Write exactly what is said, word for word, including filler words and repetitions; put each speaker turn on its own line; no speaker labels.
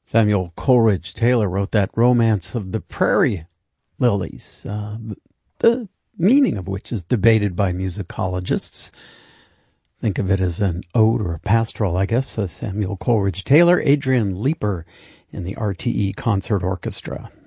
Samuel Coleridge Taylor wrote that Romance of the Prairie Lilies, uh, the meaning of which is debated by musicologists. Think of it as an ode or a pastoral, I guess, says Samuel Coleridge Taylor. Adrian Leeper in the R T E Concert Orchestra.